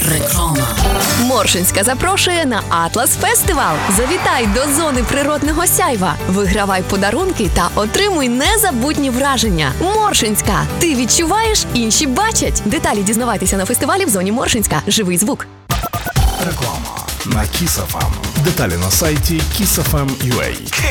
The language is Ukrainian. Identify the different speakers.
Speaker 1: Реклама.
Speaker 2: Моршинська запрошує на Атлас Фестивал. Завітай до зони природного сяйва. Вигравай подарунки та отримуй незабутні враження. Моршинська. Ти відчуваєш, інші бачать. Деталі дізнавайтеся на фестивалі в зоні Моршинська. Живий звук.
Speaker 3: Реклама на Kiss FM. Деталі на сайті kissfm.ua.